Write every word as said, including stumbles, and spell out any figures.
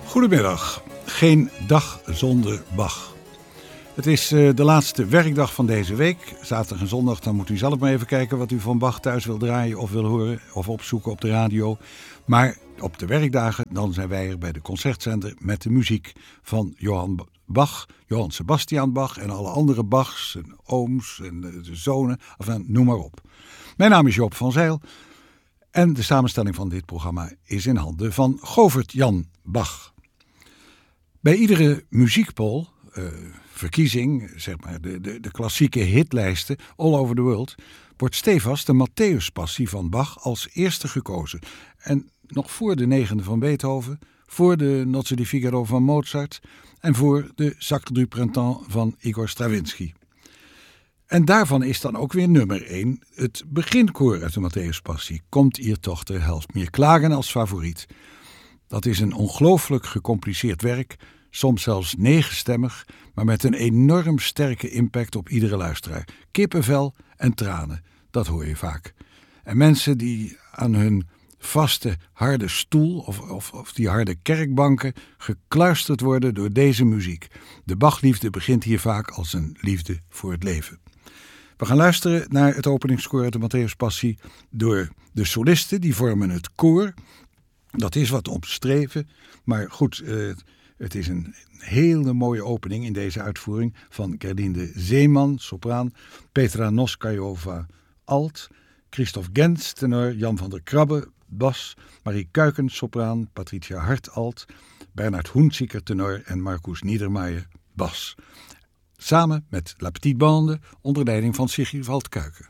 Goedemiddag. Geen dag zonder Bach. Het is uh, de laatste werkdag van deze week. Zaterdag en zondag, dan moet u zelf maar even kijken wat u van Bach thuis wil draaien of wil horen of opzoeken op de radio. Maar op de werkdagen, dan zijn wij er bij de Concertzender met de muziek van Johann Bach, Johann Sebastian Bach en alle andere Bachs en ooms en de zonen, enfin, noem maar op. Mijn naam is Joop van Zijl en de samenstelling van dit programma is in handen van Govert Jan Bach. Bij iedere muziekpoll, uh, verkiezing, zeg maar de, de, de klassieke hitlijsten all over the world, wordt stevast de Matthäuspassie van Bach als eerste gekozen. En nog voor de negende van Beethoven, voor de Nozze di Figaro van Mozart en voor de Sacre du Printemps van Igor Stravinsky. En daarvan is dan ook weer nummer één het beginkoor uit de Matthäuspassie. Komt ihr Tochter, helft mir klagen als favoriet. Dat is een ongelooflijk gecompliceerd werk, soms zelfs negenstemmig, maar met een enorm sterke impact op iedere luisteraar. Kippenvel en tranen, dat hoor je vaak. En mensen die aan hun vaste, harde stoel of, of, of die harde kerkbanken gekluisterd worden door deze muziek. De Bachliefde begint hier vaak als een liefde voor het leven. We gaan luisteren naar het openingskoor uit de Matthäuspassie door de solisten, die vormen het koor. Dat is wat omstreven, maar goed, uh, het is een hele mooie opening in deze uitvoering van Gerlinde Zeeman, sopraan, Petra Noskajova, alt, Christoph Gens, tenor, Jan van der Krabbe, bas, Marie Kuikens, sopraan, Patricia Hart, alt, Bernard Hunziker, tenor en Marcus Niedermayer, bas. Samen met La Petite Bande onder leiding van Sigvald Kuiken.